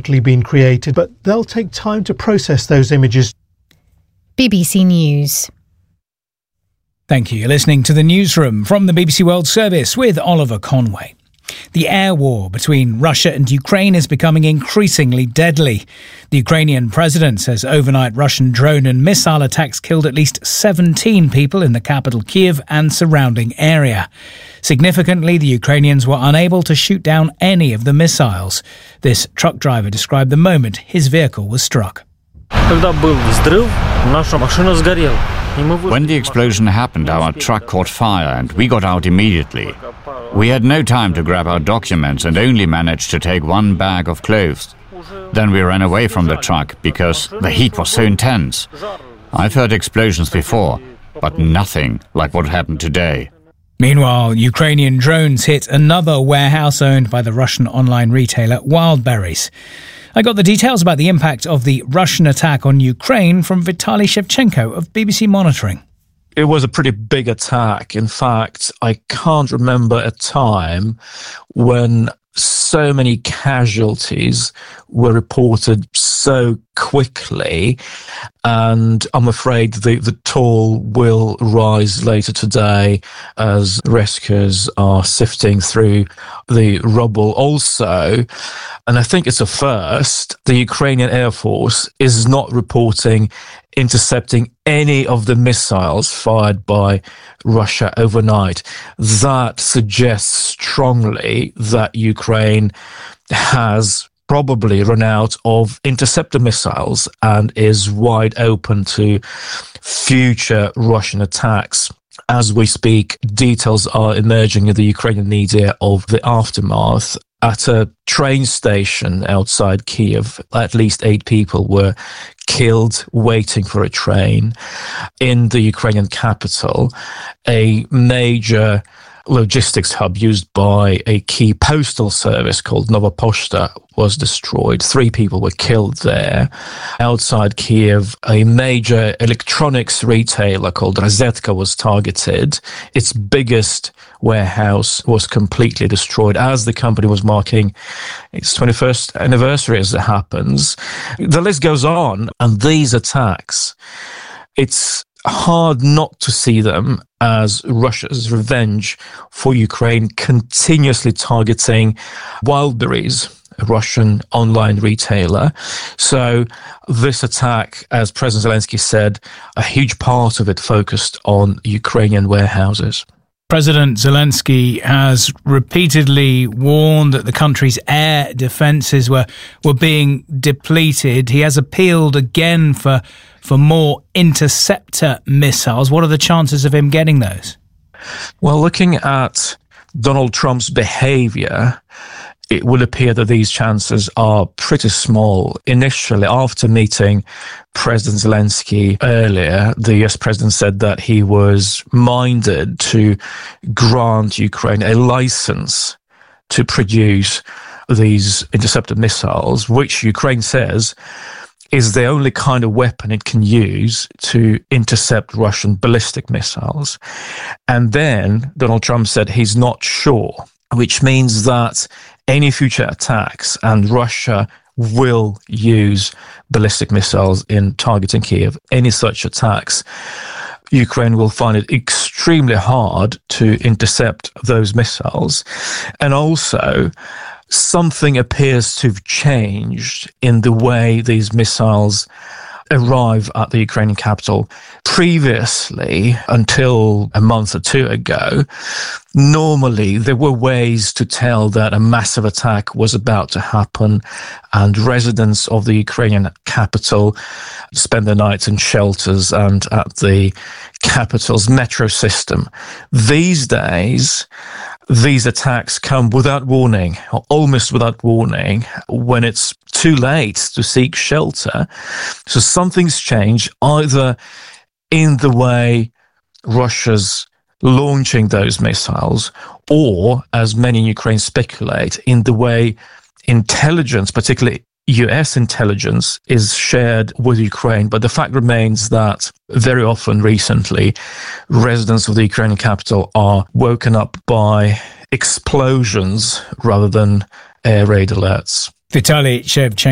partly been created, but they'll take time to process those images. BBC News. Thank you. You're listening to the Newsroom from the BBC World Service with Oliver Conway. The air war between Russia and Ukraine is becoming increasingly deadly. The Ukrainian president says overnight Russian drone and missile attacks killed at least 17 people in the capital Kyiv and surrounding area. Significantly, the Ukrainians were unable to shoot down any of the missiles. This truck driver described the moment his vehicle was struck. When the explosion happened, our truck caught fire and we got out immediately. We had no time to grab our documents and only managed to take one bag of clothes. Then we ran away from the truck because the heat was so intense. I've heard explosions before, but nothing like what happened today. Meanwhile, Ukrainian drones hit another warehouse owned by the Russian online retailer Wildberries. I got the details about the impact of the Russian attack on Ukraine from Vitaly Shevchenko of BBC Monitoring. It was a pretty big attack. In fact, I can't remember a time when so many casualties were reported so quickly, and I'm afraid the toll will rise later today as rescuers are sifting through the rubble also. And I think it's a first. The Ukrainian Air Force is not reporting intercepting any of the missiles fired by Russia overnight. That suggests strongly that Ukraine has probably run out of interceptor missiles and is wide open to future Russian attacks. As we speak, details are emerging in the Ukrainian media of the aftermath. At a train station outside Kyiv, at least 8 people were killed waiting for a train. In the Ukrainian capital, a major logistics hub used by a key postal service called Nova Poshta was destroyed. 3 people were killed there. Outside Kyiv, a major electronics retailer called Rozetka was targeted. Its biggest warehouse was completely destroyed as the company was marking its 21st anniversary, as it happens. The list goes on, and these attacks, it's hard not to see them as Russia's revenge for Ukraine continuously targeting Wildberries, a Russian online retailer. So this attack, as President Zelensky said, a huge part of it focused on Ukrainian warehouses. President Zelensky has repeatedly warned that the country's air defences were being depleted. He has appealed again for more interceptor missiles. What are the chances of him getting those? Well, looking at Donald Trump's behaviour, it would appear that these chances are pretty small. Initially, after meeting President Zelensky earlier, the US president said that he was minded to grant Ukraine a license to produce these interceptor missiles, which Ukraine says is the only kind of weapon it can use to intercept Russian ballistic missiles. And then Donald Trump said he's not sure, which means that any future attacks, and Russia will use ballistic missiles in targeting Kyiv, any such attacks, Ukraine will find it extremely hard to intercept those missiles. And also, something appears to have changed in the way these missiles arrive at the Ukrainian capital. Previously, until a month or 2 ago, normally there were ways to tell that a massive attack was about to happen, and residents of the Ukrainian capital spend their nights in shelters and at the capital's metro system. These days, these attacks come without warning, or almost without warning, when it's too late to seek shelter. So something's changed, either in the way Russia's launching those missiles, or, as many in Ukraine speculate, in the way intelligence, particularly US intelligence, is shared with Ukraine. But the fact remains that very often recently, residents of the Ukrainian capital are woken up by explosions rather than air raid alerts. Vitaly Shevchenko